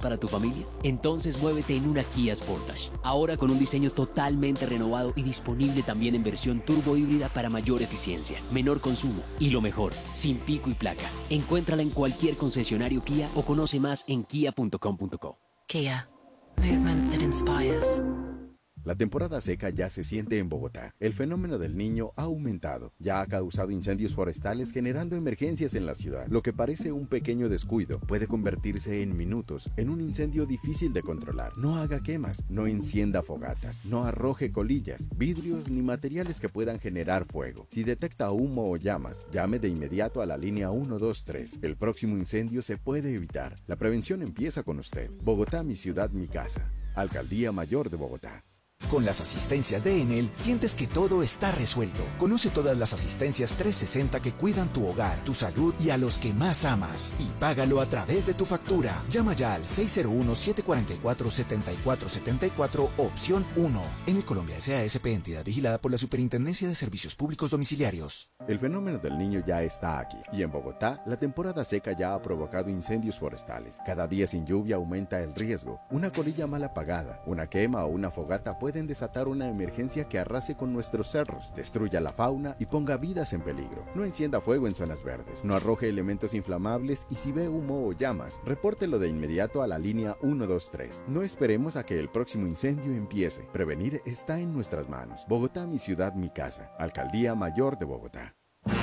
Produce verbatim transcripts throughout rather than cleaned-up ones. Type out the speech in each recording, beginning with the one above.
para tu familia? Entonces muévete en una Kia Sportage. Ahora con un diseño totalmente renovado y disponible también en versión turbo híbrida para mayor eficiencia, menor consumo y lo mejor, sin pico y placa. Encuéntrala en cualquier concesionario Kia o conoce más en kia punto com punto co. Kia. Movement that inspires. La temporada seca ya se siente en Bogotá. El fenómeno del Niño ha aumentado. Ya ha causado incendios forestales generando emergencias en la ciudad. Lo que parece un pequeño descuido puede convertirse en minutos en un incendio difícil de controlar. No haga quemas, no encienda fogatas, no arroje colillas, vidrios ni materiales que puedan generar fuego. Si detecta humo o llamas, llame de inmediato a la línea uno dos tres. El próximo incendio se puede evitar. La prevención empieza con usted. Bogotá, mi ciudad, mi casa. Alcaldía Mayor de Bogotá. Con las asistencias de Enel, sientes que todo está resuelto. Conoce todas las asistencias trescientos sesenta que cuidan tu hogar, tu salud y a los que más amas. Y págalo a través de tu factura. Llama ya al seis cero uno, siete cuatro cuatro, siete cuatro siete cuatro, opción uno. Enel Colombia S A S P, entidad vigilada por la Superintendencia de Servicios Públicos Domiciliarios. El fenómeno del Niño ya está aquí. Y en Bogotá, la temporada seca ya ha provocado incendios forestales. Cada día sin lluvia aumenta el riesgo. Una colilla mal apagada, una quema o una fogata pueden desatar una emergencia que arrase con nuestros cerros, destruya la fauna y ponga vidas en peligro. No encienda fuego en zonas verdes, no arroje elementos inflamables y si ve humo o llamas, repórtelo de inmediato a la línea uno dos tres. No esperemos a que el próximo incendio empiece. Prevenir está en nuestras manos. Bogotá, mi ciudad, mi casa. Alcaldía Mayor de Bogotá.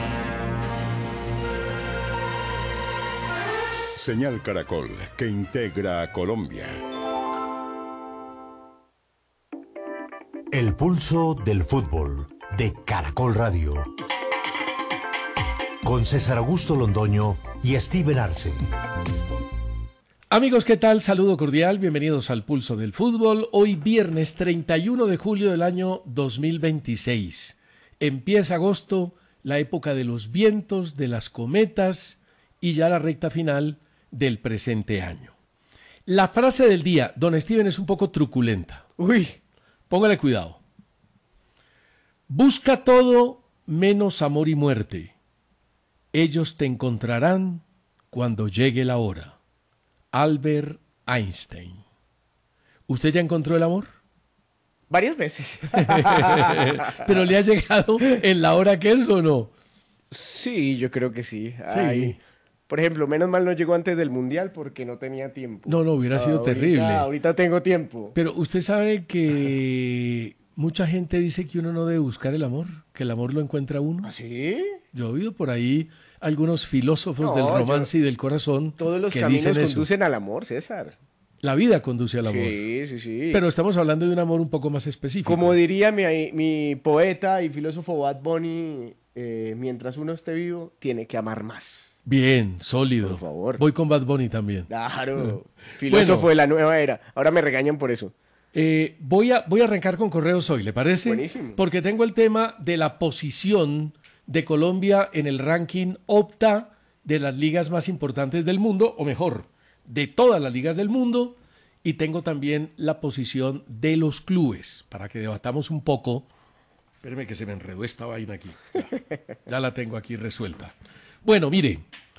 Señal Caracol, que integra a Colombia. El pulso del fútbol de Caracol Radio. Con César Augusto Londoño y Steven Arce. Amigos, ¿qué tal? Saludo cordial, bienvenidos al Pulso del Fútbol. Hoy viernes treinta y uno de julio del año dos mil veintiséis. Empieza agosto, la época de los vientos, de las cometas y ya la recta final del presente año. La frase del día, don Steven, es un poco truculenta. Uy, póngale cuidado. Busca todo menos amor y muerte. Ellos te encontrarán cuando llegue la hora. Albert Einstein. ¿Usted ya encontró el amor? Varias veces. ¿Pero le ha llegado en la hora que es o no? Sí, yo creo que sí. Sí. Ay, por ejemplo, menos mal no llegó antes del Mundial porque no tenía tiempo. No, no, hubiera sido ahorita, terrible. Ahorita tengo tiempo. Pero usted sabe que mucha gente dice que uno no debe buscar el amor, que el amor lo encuentra uno. ¿Ah, sí? Yo he oído por ahí algunos filósofos No, del romance yo- y del corazón Todos los que caminos dicen eso. conducen al amor, César. La vida conduce al amor. Sí, sí, sí. Pero estamos hablando de un amor un poco más específico. Como diría mi, mi poeta y filósofo Bad Bunny, eh, mientras uno esté vivo, tiene que amar más. Bien, sólido. Por favor. Voy con Bad Bunny también. Claro. Filósofo Bueno. de la nueva era. Ahora me regañan por eso. Eh, voy, a, voy a arrancar con correos hoy, ¿le parece? Buenísimo. Porque tengo el tema de la posición de Colombia en el ranking Opta de las ligas más importantes del mundo, o mejor, de todas las ligas del mundo, y tengo también la posición de los clubes, para que debatamos un poco. Espéreme que se me enredó esta vaina aquí. Ya, ya la tengo aquí resuelta. Bueno, mire,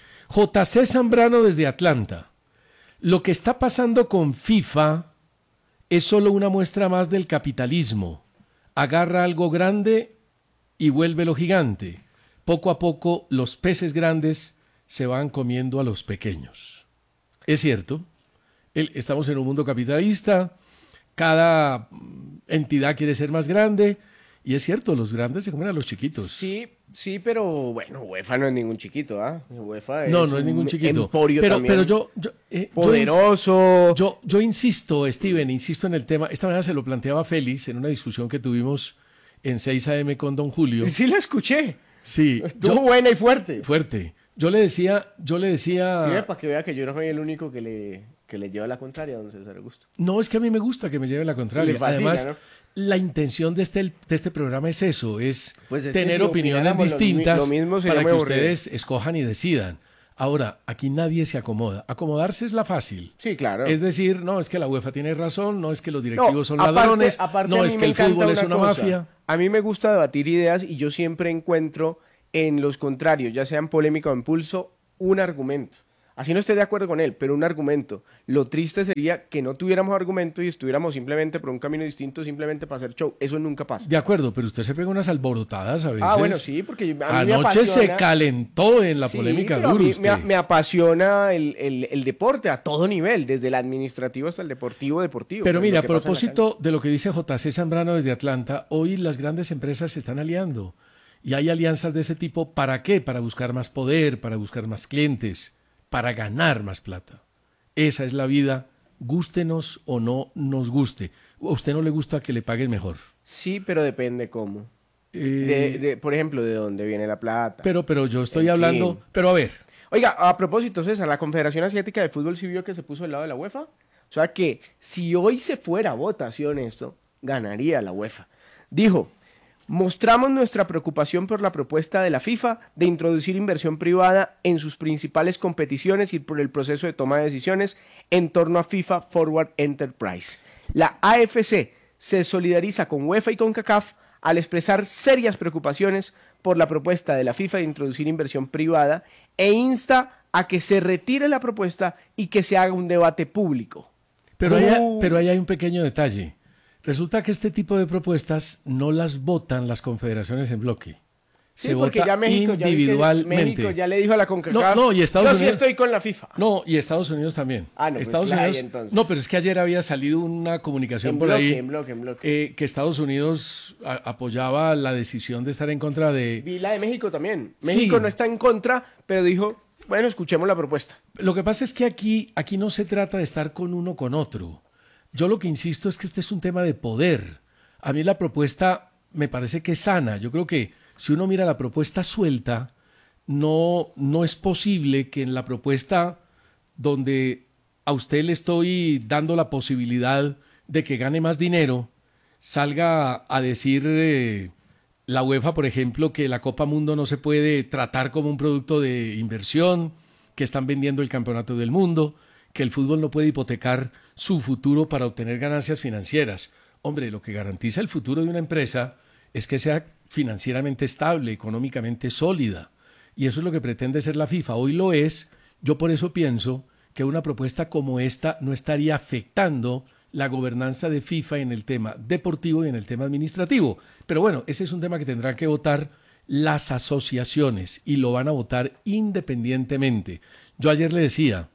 J C Zambrano desde Atlanta. Lo que está pasando con FIFA es solo una muestra más del capitalismo. Agarra algo grande y vuélvelo gigante. Poco a poco los peces grandes se van comiendo a los pequeños. Es cierto, el- estamos en un mundo capitalista, cada mm, entidad quiere ser más grande, y es cierto, los grandes se comen a los chiquitos. Sí, sí, pero bueno, UEFA no es ningún chiquito, ¿ah? UEFA es No, no es un ningún chiquito. emporio Pero, también. pero yo, yo, eh, yo ins- Poderoso. Yo, yo insisto, Steven, insisto en el tema. Esta mañana se lo planteaba Félix en una discusión que tuvimos en seis A M con Don Julio. Sí la escuché. Sí, Estuvo yo- buena y fuerte. fuerte. Yo le decía, yo le decía, Sí, ve, para que vea que yo no soy el único que le, que le lleva la contraria a don César Augusto. no, es que a mí me gusta que me lleve la contraria. Le fascina, Además, ¿no? la intención de este, de este programa es eso, es, Pues es que tener si opiniones opináramos lo mi- distintas lo mismo sería para muy que aburrido. ustedes escojan y decidan. Ahora, aquí nadie se acomoda. Acomodarse es la fácil. Sí, claro. Es decir, no, es que la UEFA tiene razón, no es que los directivos son aparte- ladrones, aparte a no mí es me que el encanta fútbol es una cosa. mafia. A mí me gusta debatir ideas y yo siempre encuentro en los contrarios, ya sea en polémica o en pulso, un argumento. Así no esté de acuerdo con él, pero un argumento. Lo triste sería que no tuviéramos argumento y estuviéramos simplemente por un camino distinto, simplemente para hacer show. Eso nunca pasa. De acuerdo, pero usted se pega unas alborotadas a veces. Ah, bueno, sí, porque a mí Anoche me apasiona... se calentó en la Sí, polémica pero a duro mí usted. me, me apasiona el, el, el deporte a todo nivel, desde el administrativo hasta el deportivo deportivo. Pero pues, mira, lo a que pasa en la propósito de lo que dice J C Zambrano desde Atlanta, hoy las grandes empresas se están aliando. Y hay alianzas de ese tipo, ¿para qué? Para buscar más poder, para buscar más clientes, para ganar más plata. Esa es la vida, gústenos o no nos guste. ¿A usted no le gusta que le paguen mejor? Sí, pero depende cómo. Eh, De, de, por ejemplo, de dónde viene la plata. pero, pero yo estoy En hablando... fin. Pero a ver, Oiga, a propósito, César, la Confederación Asiática de Fútbol sí vio que se puso del lado de la UEFA. O sea que si hoy se fuera a votación esto, ganaría la UEFA. Dijo, mostramos nuestra preocupación por la propuesta de la FIFA de introducir inversión privada en sus principales competiciones y por el proceso de toma de decisiones en torno a FIFA Forward Enterprise. La A F C se solidariza con UEFA y con CONCACAF al expresar serias preocupaciones por la propuesta de la FIFA de introducir inversión privada e insta a que se retire la propuesta y que se haga un debate público. pero, ahí, Uh. pero ahí hay un pequeño detalle. Resulta que este tipo de propuestas no las votan las confederaciones en bloque. Sí, Se porque vota ya México, ya vi que individualmente. México ya le dijo a la CONCACAF, No, no, y Estados yo sí Unidos- estoy con la FIFA. No, y Estados Unidos también. Ah, no, pues Estados claro, Unidos. y entonces. No, pero es que ayer había salido una comunicación En por bloque, ahí en bloque, en bloque. eh, que Estados Unidos a- apoyaba la decisión de estar en contra de. Vi la de México también. Sí. México no está en contra, pero dijo, bueno, escuchemos la propuesta. Lo que pasa es que aquí, aquí no se trata de estar con uno o con otro. Yo lo que insisto es que este es un tema de poder. A mí la propuesta me parece que es sana. Yo creo que si uno mira la propuesta suelta, no, no es posible que en la propuesta donde a usted le estoy dando la posibilidad de que gane más dinero, salga a decir eh, la UEFA, por ejemplo, que la Copa Mundo no se puede tratar como un producto de inversión, que están vendiendo el campeonato del mundo, que el fútbol no puede hipotecar su futuro para obtener ganancias financieras. Hombre, lo que garantiza el futuro de una empresa es que sea financieramente estable, económicamente sólida. Y eso es lo que pretende ser la FIFA. Hoy lo es. Yo por eso pienso que una propuesta como esta no estaría afectando la gobernanza de FIFA en el tema deportivo y en el tema administrativo. Pero bueno, ese es un tema que tendrán que votar las asociaciones y lo van a votar independientemente. Yo ayer le decía,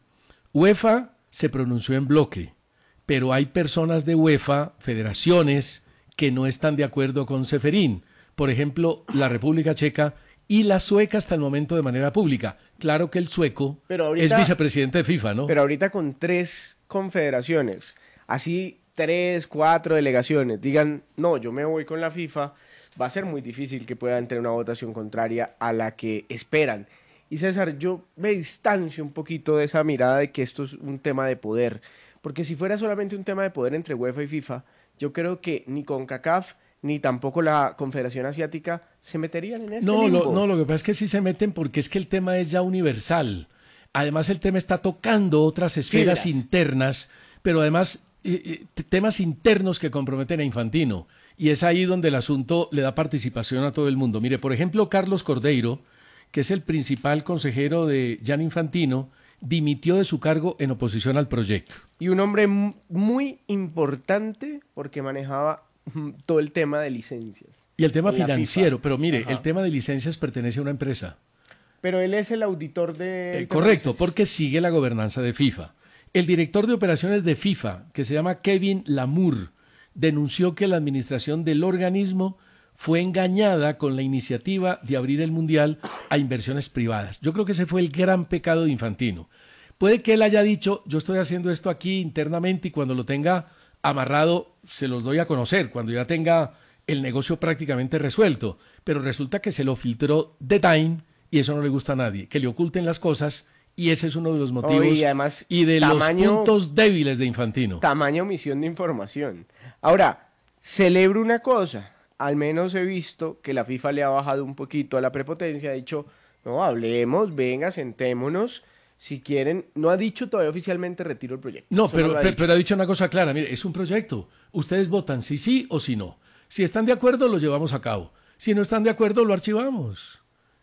UEFA se pronunció en bloque, pero hay personas de UEFA, federaciones, que no están de acuerdo con Ceferín. Por ejemplo, la República Checa y la sueca hasta el momento de manera pública. Claro que el sueco Pero ahorita- es vicepresidente de FIFA, ¿no? Pero ahorita con tres confederaciones, así tres, cuatro delegaciones, digan, no, yo me voy con la FIFA, va a ser muy difícil que puedan tener una votación contraria a la que esperan. Y César, yo me distancio un poquito de esa mirada de que esto es un tema de poder, porque si fuera solamente un tema de poder entre UEFA y FIFA, yo creo que ni CONCACAF ni tampoco la Confederación Asiática se meterían en este No, limbo. lo, no, lo que pasa es que sí se meten porque es que el tema es ya universal. Además, el tema está tocando otras esferas Fibras. internas, pero además eh, eh, t- temas internos que comprometen a Infantino. Y es ahí donde el asunto le da participación a todo el mundo. Mire, por ejemplo, Carlos Cordeiro, que es el principal consejero de Gianni Infantino, dimitió de su cargo en oposición al proyecto. Y un hombre mu- muy importante porque manejaba mm, todo el tema de licencias. Y el tema En la financiero, FIFA. pero mire, Ajá. el tema de licencias pertenece a una empresa. Pero él es el auditor de... Eh, correcto, porque sigue la gobernanza de FIFA. El director de operaciones de FIFA, que se llama Kevin Lamour, denunció que la administración del organismo fue engañada con la iniciativa de abrir el Mundial a inversiones privadas. Yo creo que ese fue el gran pecado de Infantino. Puede que él haya dicho, yo estoy haciendo esto aquí internamente y cuando lo tenga amarrado se los doy a conocer, cuando ya tenga el negocio prácticamente resuelto. Pero resulta que se lo filtró The Time y eso no le gusta a nadie, que le oculten las cosas y ese es uno de los motivos Oh, y además, y de tamaño- los puntos débiles de Infantino. Tamaña omisión de información. Ahora, celebro una cosa. Al menos he visto que la FIFA le ha bajado un poquito a la prepotencia. Ha dicho, no, hablemos, venga, sentémonos. Si quieren, no ha dicho todavía oficialmente retiro el proyecto. No, Eso pero, lo ha pe- dicho. pero ha dicho una cosa clara, mire, es un proyecto. Ustedes votan si sí o si no. Si están de acuerdo, lo llevamos a cabo. Si no están de acuerdo, lo archivamos.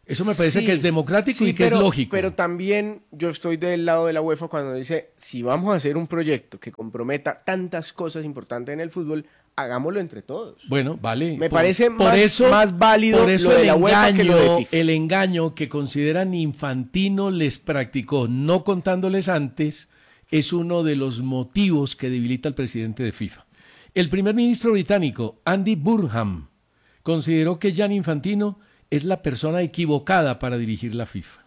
Eso me parece Sí, que es democrático sí, y que pero, es lógico. Pero también yo estoy del lado de la UEFA cuando dice, si vamos a hacer un proyecto que comprometa tantas cosas importantes en el fútbol, hagámoslo entre todos. Bueno, vale. Me por, parece por más, eso, más válido por eso lo de el la UEFA engaño, que lo de FIFA. el engaño que consideran Infantino les practicó, no contándoles antes, es uno de los motivos que debilita al presidente de FIFA. El primer ministro británico, Andy Burnham, consideró que Gianni Infantino es la persona equivocada para dirigir la FIFA.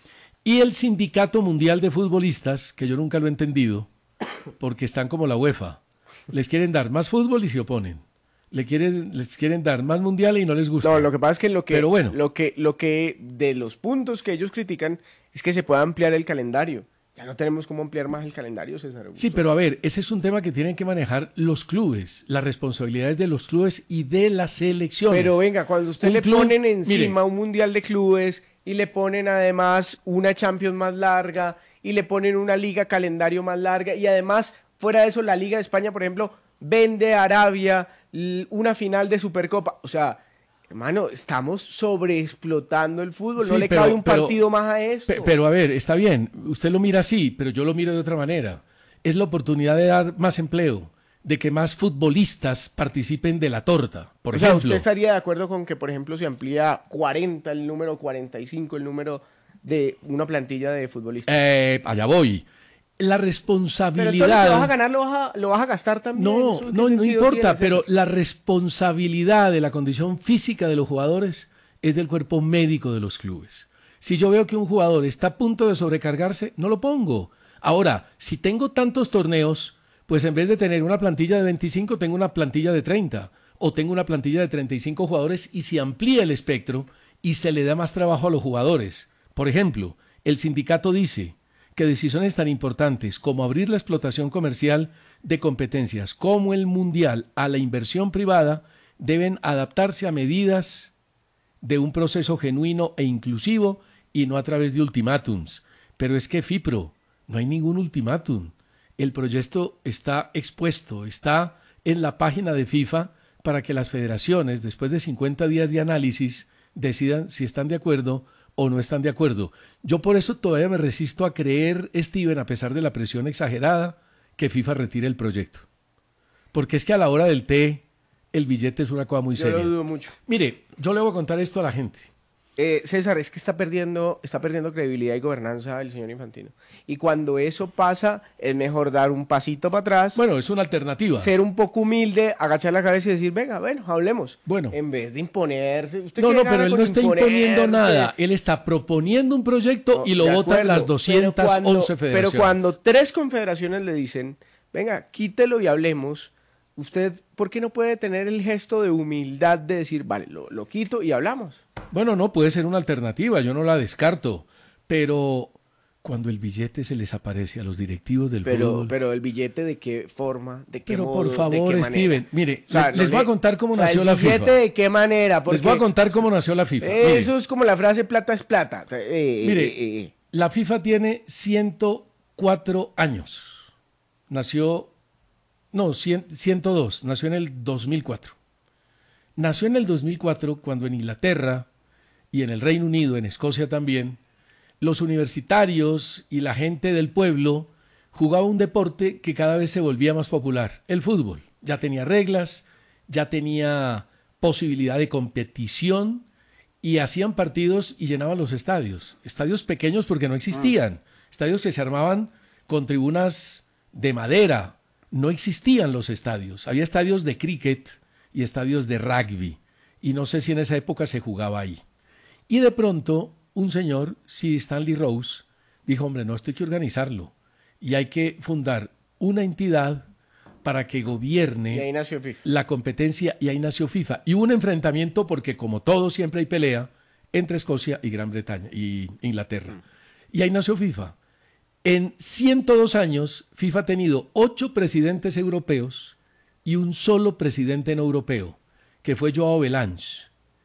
Y el Sindicato Mundial de Futbolistas, que yo nunca lo he entendido, porque están como la UEFA, les quieren dar más fútbol y se oponen. Le quieren, les quieren dar más mundiales y no les gusta. No, lo que pasa es que lo que, Pero bueno. lo que, lo que de los puntos que ellos critican es que se pueda ampliar el calendario. Ya no tenemos cómo ampliar más el calendario, César Augusto. Sí, pero a ver, ese es un tema que tienen que manejar los clubes, las responsabilidades de los clubes y de las selecciones. Pero venga, cuando usted Un le club- ponen encima mire, un mundial de clubes y le ponen además una Champions más larga y le ponen una liga calendario más larga y además, fuera de eso, la Liga de España, por ejemplo, vende a Arabia l- una final de Supercopa. O sea, hermano, estamos sobreexplotando el fútbol. Sí, no le pero- cabe un pero- partido más a esto. Pe- Pero a ver, está bien, usted lo mira así, pero yo lo miro de otra manera. Es la oportunidad de dar más empleo, de que más futbolistas participen de la torta. Por o sea, ejemplo, ¿usted estaría de acuerdo con que, por ejemplo, se amplía cuarenta el número, cuarenta y cinco el número de una plantilla de futbolistas? eh, allá voy. La Pero responsabilidad... todo lo que vas a ganar lo vas a, lo vas a gastar también. No, ¿Eso qué no, no sentido importa, tiene, pero César? la responsabilidad de la condición física de los jugadores es del cuerpo médico de los clubes. Si yo veo que un jugador está a punto de sobrecargarse, no lo pongo. Ahora, si tengo tantos torneos, pues en vez de tener una plantilla de veinticinco, tengo una plantilla de treinta, o tengo una plantilla de treinta y cinco jugadores y se amplía el espectro y se le da más trabajo a los jugadores. Por ejemplo, el sindicato dice que decisiones tan importantes como abrir la explotación comercial de competencias como el mundial a la inversión privada deben adaptarse a medidas de un proceso genuino e inclusivo y no a través de ultimátums. Pero es que FIPRO, no hay ningún ultimátum. El proyecto está expuesto, está en la página de FIFA para que las federaciones, después de cincuenta días de análisis, decidan si están de acuerdo o no están de acuerdo. Yo por eso todavía me resisto a creer, Steven, a pesar de la presión exagerada, que FIFA retire el proyecto. Porque es que a la hora del té, el billete es una cosa muy Yo seria. lo dudo mucho. Mire, yo le voy a contar esto a la gente. Eh, César, es que está perdiendo, está perdiendo credibilidad y gobernanza el señor Infantino. Y cuando eso pasa, es mejor dar un pasito para atrás, Bueno, es una alternativa. ser un poco humilde, agachar la cabeza y decir, venga, bueno, hablemos. Bueno. En vez de imponerse. ¿Usted No, qué no, gana pero él con no está imponiendo imponerse? nada. Él está proponiendo un proyecto No, y lo de votan acuerdo, las pero doscientas once cuando- federaciones. Pero cuando tres confederaciones le dicen, venga, quítelo y hablemos, usted, ¿por qué no puede tener el gesto de humildad de decir, vale, lo, lo quito y hablamos? Bueno, no, puede ser una alternativa, yo no la descarto. Pero cuando el billete se les aparece a los directivos del Pero, fútbol... pero el billete, ¿de qué forma? ¿De qué Pero modo? por ¿De qué favor, manera? Steven, mire, O sea, les, les no voy a le- contar cómo o sea, nació el la billete, FIFA. ¿de qué manera? Porque Les voy a contar cómo nació la FIFA. Mire, eso es como la frase plata es plata. Eh, Mire, eh, eh. la FIFA tiene ciento cuatro años. Nació, no, cien, ciento dos, nació en el dos mil cuatro. Nació en el dos mil cuatro cuando en Inglaterra y en el Reino Unido, en Escocia también, los universitarios y la gente del pueblo jugaba un deporte que cada vez se volvía más popular, el fútbol. Ya tenía reglas, ya tenía posibilidad de competición y hacían partidos y llenaban los estadios. Estadios pequeños porque no existían. Estadios que se armaban con tribunas de madera. No existían los estadios. Había estadios de cricket y estadios de rugby. Y no sé si en esa época se jugaba ahí. Y de pronto un señor, Sir Stanley Rose, dijo, hombre, no, esto hay que organizarlo. Y hay que fundar una entidad para que gobierne Y ahí nació FIFA. la competencia, y ahí nació FIFA. Y hubo un enfrentamiento porque, como todo, siempre hay pelea entre Escocia y Gran Bretaña y Inglaterra. Y ahí nació FIFA. En ciento dos años, FIFA ha tenido ocho presidentes europeos y un solo presidente no europeo, que fue Joao Belange,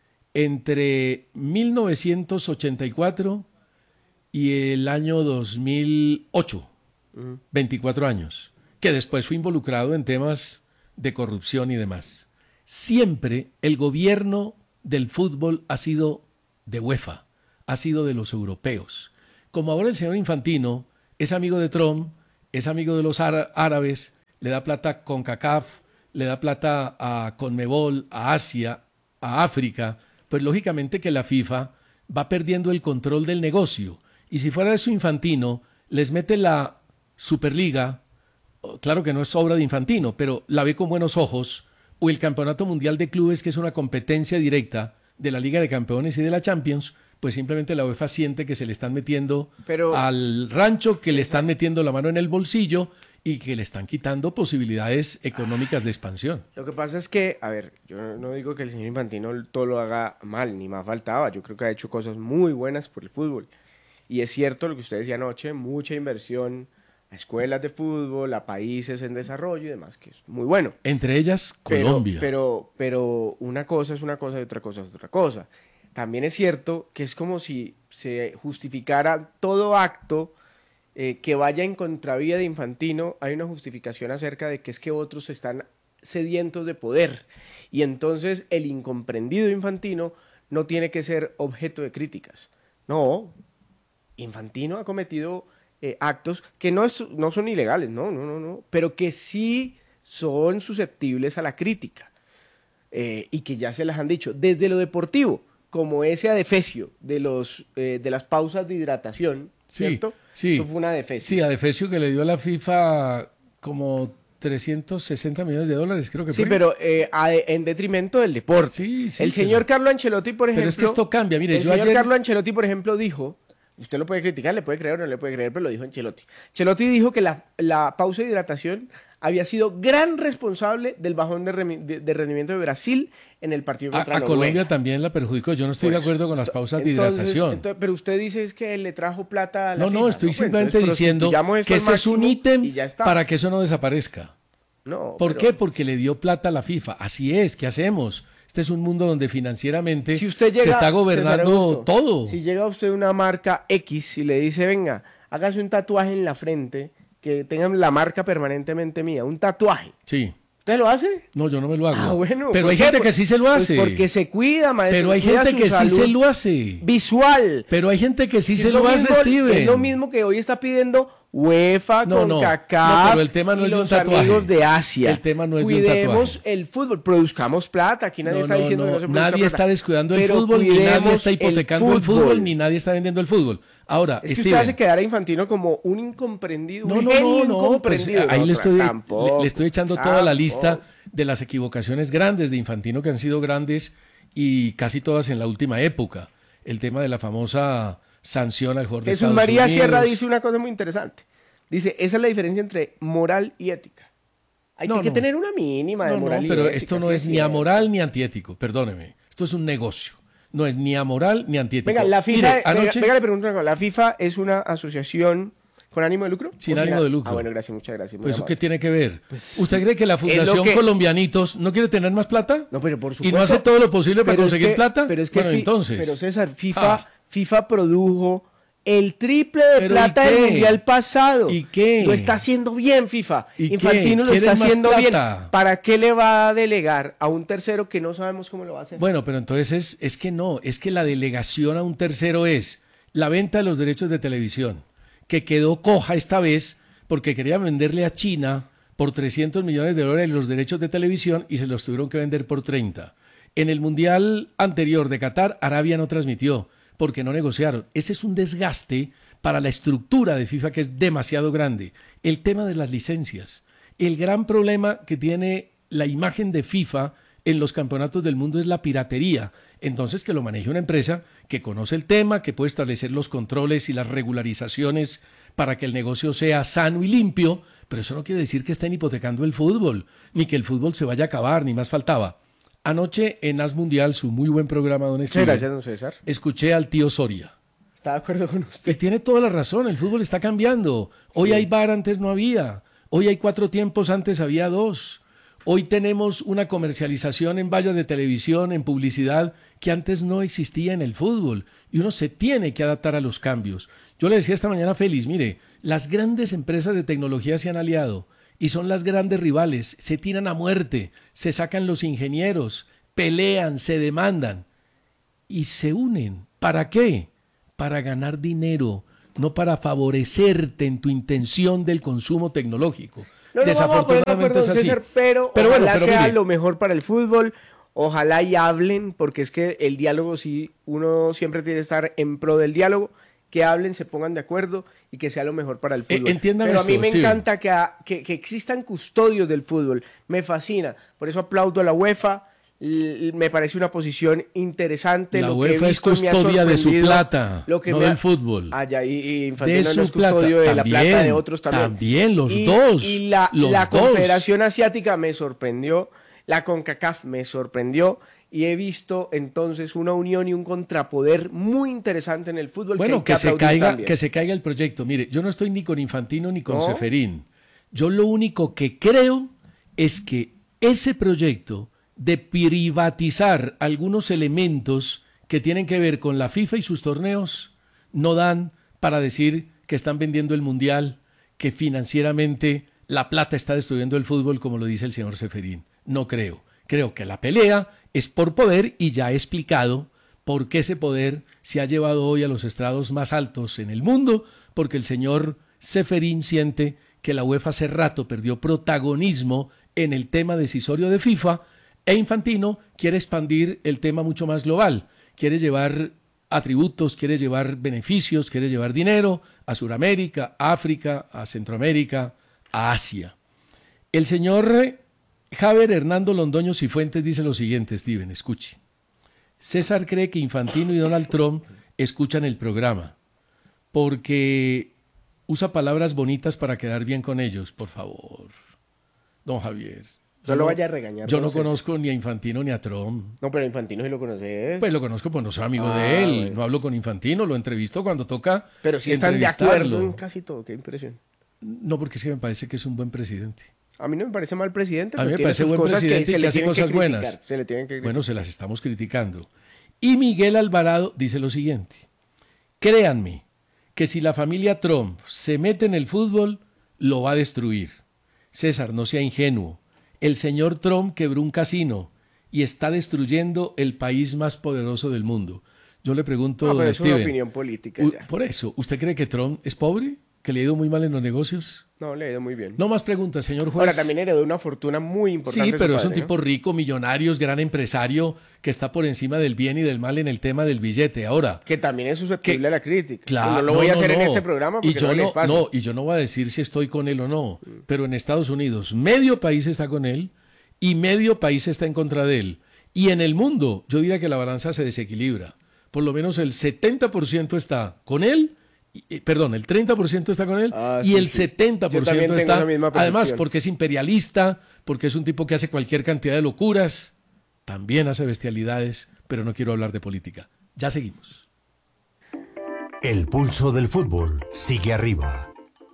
entre mil novecientos ochenta y cuatro y el año dos mil ocho, veinticuatro años, que después fue involucrado en temas de corrupción y demás. Siempre el gobierno del fútbol ha sido de UEFA, ha sido de los europeos. Como ahora el señor Infantino es amigo de Trump, es amigo de los árabes, le da plata a CONCACAF, le da plata a CONMEBOL, a Asia, a África, pues lógicamente que la FIFA va perdiendo el control del negocio. Y si fuera eso Infantino, les mete la Superliga, claro que no es obra de Infantino, pero la ve con buenos ojos, o el Campeonato Mundial de Clubes, que es una competencia directa de la Liga de Campeones y de la Champions, pues simplemente la UEFA siente que se le están metiendo pero, al rancho, que sí, le están metiendo la mano en el bolsillo y que le están quitando posibilidades económicas de expansión. Lo que pasa es que, a ver, yo no digo que el señor Infantino todo lo haga mal, ni más faltaba. Yo creo que ha hecho cosas muy buenas por el fútbol. Y es cierto lo que usted decía anoche, mucha inversión a escuelas de fútbol, a países en desarrollo y demás, que es muy bueno. Entre ellas, Colombia. Pero, pero, pero una cosa es una cosa y otra cosa es otra cosa. También es cierto que es como si se justificara todo acto eh, que vaya en contravía de Infantino. Hay una justificación acerca de que es que otros están sedientos de poder. Y entonces el incomprendido Infantino no tiene que ser objeto de críticas. No, Infantino ha cometido eh, actos que no, es, no son ilegales, no, no, no, no, pero que sí son susceptibles a la crítica. Eh, y que ya se las han dicho. Desde lo deportivo, como ese adefesio de, los, eh, de las pausas de hidratación, ¿cierto? Sí, sí. Eso fue un adefesio. Sí, adefesio que le dio a la FIFA como trescientos sesenta millones de dólares, creo que Sí, fue. pero eh, a, en detrimento del deporte. Sí, sí, el señor pero, Carlo Ancelotti, por ejemplo... Pero es que esto cambia, mire, el yo señor ayer... Carlo Ancelotti, por ejemplo, dijo... Usted lo puede criticar, le puede creer o no le puede creer, pero lo dijo Ancelotti. Ancelotti dijo que la, la pausa de hidratación había sido gran responsable del bajón de, de, de rendimiento de Brasil en el partido contra a, a Noruega. Colombia también la perjudicó. Yo no estoy Pues, de acuerdo con las pausas entonces, de hidratación. Entonces, pero usted dice es que le trajo plata a la No, FIFA. no, estoy Pues, simplemente entonces, diciendo que ese es un ítem para que eso no desaparezca. No, ¿Por pero... qué? Porque le dio plata a la FIFA. Así es, ¿qué hacemos? Este es un mundo donde financieramente si usted llega, se está gobernando Augusto, todo. Si llega usted a una marca X y le dice, venga, hágase un tatuaje en la frente, que tengan la marca permanentemente mía, un tatuaje. Sí. ¿Usted lo hace? No, yo no me lo hago. Ah, bueno. Pero hay qué? gente que sí se lo hace. Pues porque se cuida, maestro. Pero hay cuida gente que sí se lo hace. Visual. Pero hay gente que sí es se lo, lo mismo, hace, Steven. Es lo mismo que hoy está pidiendo UEFA, no, CONCACAF, no, no, pero el tema no y es de un los tatuaje. amigos de Asia. El tema no es Cuidemos de un tatuaje. el fútbol, produzcamos plata. Aquí nadie no, está no, diciendo no. que no se produzca Nadie plata. está descuidando el Pero fútbol, ni nadie está el hipotecando el fútbol. el fútbol, ni nadie está vendiendo el fútbol. Ahora, es que Steven, usted hace quedar a Infantino como un incomprendido, no, un no, genio no, no, incomprendido. pues ahí no, le, estoy, tampoco, le, le estoy echando tampoco. toda la lista de las equivocaciones grandes de Infantino que han sido grandes y casi todas en la última época. El tema de la famosa sanción al jugador de Jesús Estados María Unidos. Sierra dice una cosa muy interesante. Dice, esa es la diferencia entre moral y ética. Hay no, que no. tener una mínima de no, moral no, y pero ética. esto no sí es ni amoral ni antiético, perdóneme. Esto es un negocio. No es ni amoral ni antiético. Venga, la FIFA, Mire, venga, anoche... venga, le pregunto una cosa. ¿La FIFA es una asociación con ánimo de lucro? Sin ¿O ánimo sin de lucro. Ah, bueno, gracias, muchas gracias. Pues eso amable. qué tiene que ver. Pues, ¿Usted cree que la Fundación que... Colombianitos no quiere tener más plata? No, pero por ¿Y supuesto. no hace todo lo posible para Pero es conseguir que- plata? Pero es que bueno, fi- entonces. Pero César, FIFA, Ah. FIFA produjo el triple de ¿Pero plata y del qué? mundial pasado. ¿Y qué? Lo está haciendo bien FIFA. ¿Y qué? Infantino lo está ¿Quieren más haciendo bien. plata? ¿Para qué le va a delegar a un tercero que no sabemos cómo lo va a hacer? Bueno, pero entonces es, es que no, es que la delegación a un tercero es la venta de los derechos de televisión, que quedó coja esta vez porque quería venderle a China por trescientos millones de dólares los derechos de televisión y se los tuvieron que vender por treinta. En el Mundial anterior de Qatar, Arabia no transmitió porque no negociaron. Ese es un desgaste para la estructura de FIFA que es demasiado grande. El tema de las licencias. El gran problema que tiene la imagen de FIFA en los campeonatos del mundo es la piratería. Entonces que lo maneje una empresa que conoce el tema, que puede establecer los controles y las regularizaciones para que el negocio sea sano y limpio, pero eso no quiere decir que estén hipotecando el fútbol, ni que el fútbol se vaya a acabar, ni más faltaba. Anoche en As Mundial, su muy buen programa, don Muchas Steven, gracias, don César. escuché al tío Soria. Está de acuerdo con usted. Que tiene toda la razón, el fútbol está cambiando. Hoy Sí. hay V A R, antes no había. Hoy hay cuatro tiempos, antes había dos. Hoy tenemos una comercialización en vallas de televisión, en publicidad, que antes no existía en el fútbol. Y uno se tiene que adaptar a los cambios. Yo le decía esta mañana a Félix, mire, las grandes empresas de tecnología se han aliado y son las grandes rivales. Se tiran a muerte, se sacan los ingenieros, pelean, se demandan y se unen. ¿Para qué? para ganar dinero, no para favorecerte en tu intención del consumo tecnológico. No, no Desafortunadamente vamos a poner de acuerdo, es así. César, pero, pero ojalá bueno, pero sea mire, lo mejor para el fútbol. Ojalá y hablen, porque es que el diálogo sí, uno siempre tiene que estar en pro del diálogo, que hablen, se pongan de acuerdo y que sea lo mejor para el fútbol. Eh, entiendan Pero a mí esto, me Steven. encanta que, a- que, que existan custodios del fútbol, me fascina, por eso aplaudo a la UEFA, l- me parece una posición interesante. La lo que he UEFA es visto me ha custodia de su sorprendido, plata, lo que no me ha- del fútbol. Ah, ya, y, y Infantino De no su es custodio plata. de la plata de También, otros también. también, los Y- dos, Y la, los la dos. Confederación Asiática me sorprendió, la CONCACAF me sorprendió, y he visto entonces una unión y un contrapoder muy interesante en el fútbol. Bueno, que, que, hay que se aplaudir caiga, también. que se caiga el proyecto. Mire, yo no estoy ni con Infantino ni con ¿No? Ceferín. Yo lo único que creo es que ese proyecto de privatizar algunos elementos que tienen que ver con la FIFA y sus torneos no dan para decir que están vendiendo el Mundial, que financieramente la plata está destruyendo el fútbol, como lo dice el señor Ceferín. No creo. Creo que la pelea es por poder y ya he explicado por qué ese poder se ha llevado hoy a los estrados más altos en el mundo, porque el señor Ceferín siente que la UEFA hace rato perdió protagonismo en el tema decisorio de FIFA e Infantino quiere expandir el tema mucho más global, quiere llevar atributos, quiere llevar beneficios, quiere llevar dinero a Sudamérica, a África, a Centroamérica, a Asia. El señor Javier Hernando Londoño Cifuentes dice lo siguiente, Steven, escuche. César cree que Infantino y Donald Trump escuchan el programa porque usa palabras bonitas para quedar bien con ellos, por favor. Don Javier. No lo vaya a regañar. Yo no César. conozco ni a Infantino ni a Trump. No, pero Infantino sí lo conoces. Pues lo conozco, pues no soy amigo Ah, de él. bueno. No hablo con Infantino, lo entrevisto cuando toca. Pero sí están de acuerdo entrevistarlo. en casi todo. Qué impresión. No, porque sí me parece que es un buen presidente. A mí no me parece mal presidente. A mí pero me tiene parece sus buen cosas presidente se y que le hace tienen cosas criticar, buenas. Se le tienen que criticar. Bueno, se las estamos criticando. Y Miguel Alvarado dice lo siguiente. Créanme que si la familia Trump se mete en el fútbol, lo va a destruir. César, no sea ingenuo. El señor Trump quebró un casino y está destruyendo el país más poderoso del mundo. Yo le pregunto, No, pero don es una Steven, opinión política u- ya. por eso, ¿usted cree que Trump es pobre? ¿Que le ha ido muy mal en los negocios? No, le ha ido muy bien. No más preguntas, señor juez. Ahora, también heredó una fortuna muy importante. Sí, de su pero es un padre, tipo ¿no? rico, millonario, es gran empresario, que está por encima del bien y del mal en el tema del billete. Ahora, Que también es susceptible Que- a la crítica. claro, no lo voy a hacer en no. este programa porque y yo no, no, les paso. no, y yo no voy a decir si estoy con él o no, pero en Estados Unidos medio país está con él y medio país está en contra de él. Y en el mundo, yo diría que la balanza se desequilibra. Por lo menos el setenta por ciento está con él, y- eh, perdón, el treinta por ciento está con él Ah, y sí, el sí. setenta por Yo también ciento tengo está, esa misma además percepción. porque es imperialista, porque es un tipo que hace cualquier cantidad de locuras, también hace bestialidades, pero no quiero hablar de política. Ya seguimos. El pulso del fútbol sigue arriba.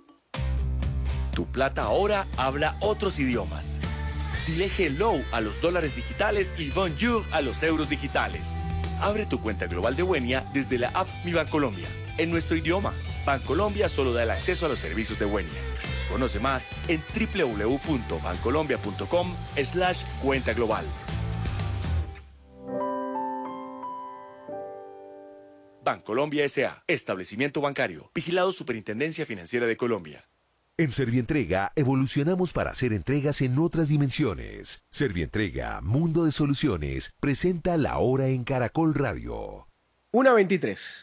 Tu plata ahora habla otros idiomas. Dile hello a los dólares digitales y bonjour a los euros digitales. Abre tu cuenta global de Wenia desde la app Mi Bancolombia, en nuestro idioma. Bancolombia solo da el acceso a los servicios de Wenia. Conoce más en w w w punto bancolombia punto com slash cuenta global. Bancolombia S A, establecimiento bancario, vigilado Superintendencia Financiera de Colombia. En Servientrega evolucionamos para hacer entregas en otras dimensiones. Servientrega, Mundo de Soluciones, presenta La Hora en Caracol Radio. una veintitrés.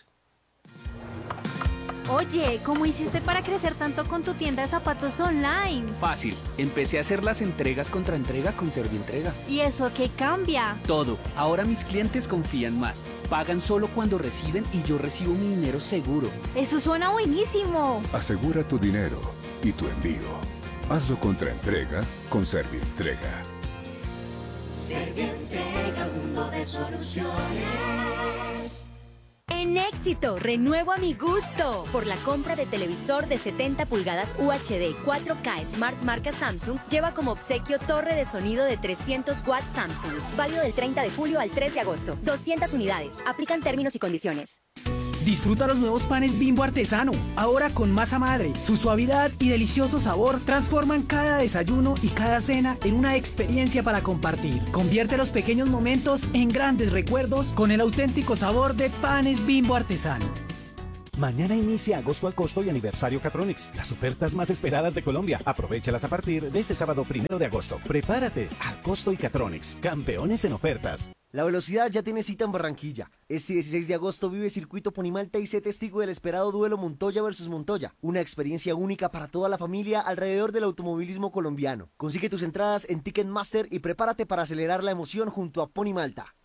Oye, ¿cómo hiciste para crecer tanto con tu tienda de zapatos online? Fácil, empecé a hacer las entregas contra entrega con Servientrega. ¿Y eso qué cambia? Todo, ahora mis clientes confían más. Pagan solo cuando reciben y yo recibo mi dinero seguro. Eso suena buenísimo. Asegura tu dinero y tu envío. Hazlo contra entrega con Servientrega. Servientrega, mundo de soluciones. En Éxito, renuevo a mi gusto. Por la compra de televisor de setenta pulgadas U H D cuatro K Smart marca Samsung, lleva como obsequio torre de sonido de trescientos watts Samsung. Válido del treinta de julio al tres de agosto. doscientas unidades. Aplican términos y condiciones. Disfruta los nuevos panes Bimbo Artesano, ahora con masa madre. Su suavidad y delicioso sabor transforman cada desayuno y cada cena en una experiencia para compartir. Convierte los pequeños momentos en grandes recuerdos con el auténtico sabor de panes Bimbo Artesano. Mañana inicia agosto al costo y aniversario Catronics, las ofertas más esperadas de Colombia. Aprovéchalas a partir de este sábado primero de agosto. Prepárate, a costo y Catronics, campeones en ofertas. La velocidad ya tiene cita en Barranquilla. Este dieciséis de agosto vive Circuito Ponimalta y sé testigo del esperado duelo Montoya versus Montoya. Una experiencia única para toda la familia alrededor del automovilismo colombiano. Consigue tus entradas en Ticketmaster y prepárate para acelerar la emoción junto a Ponimalta.